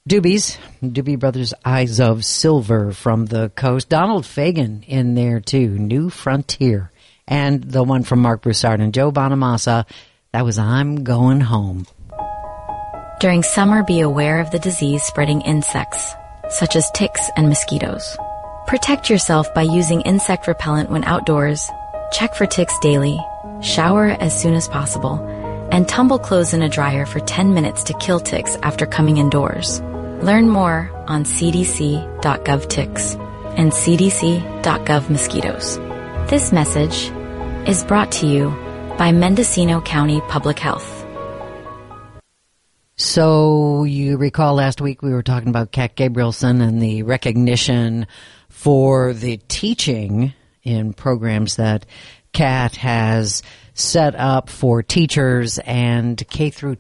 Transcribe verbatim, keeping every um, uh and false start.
Doobies, Doobie Brothers, Eyes of Silver from the coast. Donald Fagen in there too, New Frontier. And the one from Mark Broussard and Joe Bonamassa, that was I'm Going Home. During summer, be aware of the disease-spreading insects, such as ticks and mosquitoes. Protect yourself by using insect repellent when outdoors, check for ticks daily, shower as soon as possible, and tumble clothes in a dryer for ten minutes to kill ticks after coming indoors. Learn more on c d c dot gov ticks and c d c dot gov mosquitoes. This message is brought to you by Mendocino County Public Health. So you recall last week we were talking about Kat Gabrielson and the recognition for the teaching in programs that Kat has set up for teachers and K through